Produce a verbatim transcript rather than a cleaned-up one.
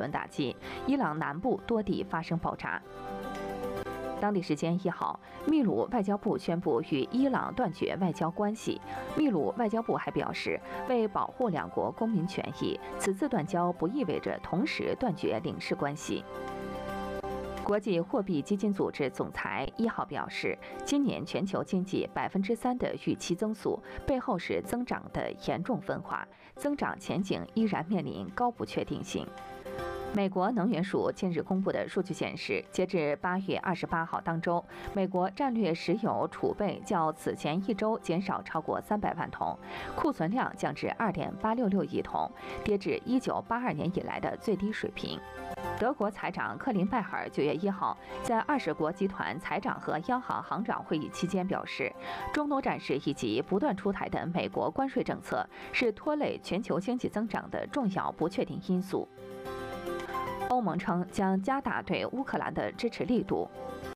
轮打击，伊朗南部多地发生爆炸。当地时间一号，秘鲁外交部宣布与伊朗断绝外交关系。秘鲁外交部还表示，为保护两国公民权益，此次断交不意味着同时断绝领事关系。国际货币基金组织总裁一号表示，今年全球经济百分之三的预期增速背后是增长的严重分化，增长前景依然面临高不确定性。美国能源署近日公布的数据显示，截至八月二十八号当周，美国战略石油储备较此前一周减少超过三百万桶，库存量降至二点八六六亿桶，跌至一九八二年以来的最低水平。德国财长克林拜尔九月一号在二十国集团财长和央行行长会议期间表示，中东战事以及不断出台的美国关税政策是拖累全球经济增长的重要不确定因素。欧盟称将加大对乌克兰的支持力度。